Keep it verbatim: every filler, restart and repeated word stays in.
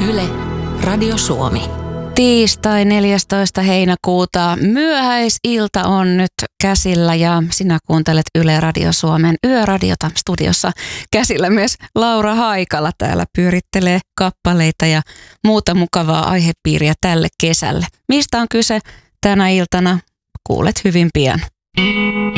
Yle, Radio Suomi. Tiistai neljästoista heinäkuuta. Myöhäisilta on nyt käsillä ja sinä kuuntelet Yle Radio Suomen Yöradiota. Studiossa käsillä myös Laura Haikala täällä pyörittelee kappaleita ja muuta mukavaa aihepiiriä tälle kesälle. Mistä on kyse tänä iltana? Kuulet hyvin pian.